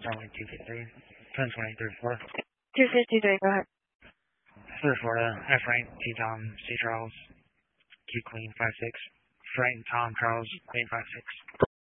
Starlink 253. Twin 2834. 253, go ahead. Clear Florida, F. Frank, T. Tom, C. Charles, Q. Queen, 56. Frank, Tom, Charles, Queen, 56.